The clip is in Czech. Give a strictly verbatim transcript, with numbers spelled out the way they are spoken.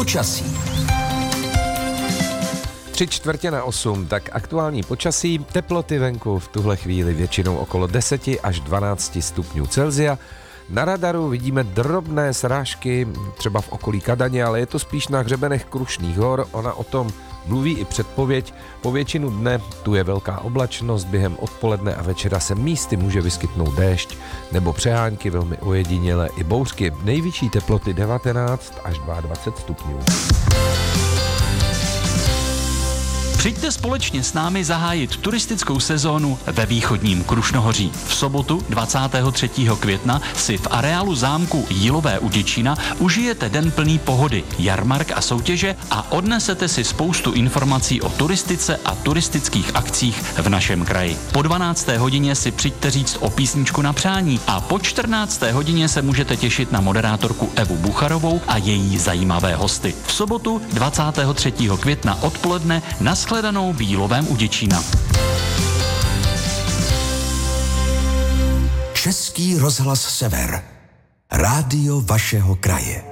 Počasí. Tři čtvrtě na osm, tak aktuální počasí, teploty venku v tuhle chvíli většinou okolo deset až dvanáct stupňů Celsia. Na radaru vidíme drobné srážky, třeba v okolí Kadaně, ale je to spíš na hřebenech Krušných hor. Ona o tom mluví i předpověď. Po většinu dne tu je velká oblačnost, během odpoledne a večera se místy může vyskytnout déšť nebo přehánky, velmi ojedinělé i bouřky. Nejvyšší teploty devatenáct až dvacet dva stupňů. Přijďte společně s námi zahájit turistickou sezónu ve východním Krušnohoří. V sobotu dvacátého třetího května si v areálu zámku Jílové u Děčína užijete den plný pohody, jarmark a soutěže a odnesete si spoustu informací o turistice a turistických akcích v našem kraji. Po dvanácté hodině si přijďte říct o písničku na přání a po čtrnácté hodině se můžete těšit na moderátorku Evu Bucharovou a její zajímavé hosty. V sobotu dvacátého třetího května odpoledne na shledanou v Jílovém u Děčína. Český rozhlas Sever. Rádio vašeho kraje.